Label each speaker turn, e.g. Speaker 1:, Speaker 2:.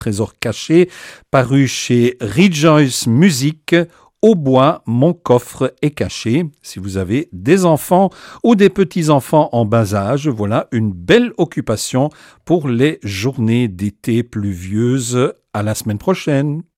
Speaker 1: Trésor caché, paru chez Rejoice Music. Au bois, mon coffre est caché. Si vous avez des enfants ou des petits-enfants en bas âge, voilà une belle occupation pour les journées d'été pluvieuses. À la semaine prochaine.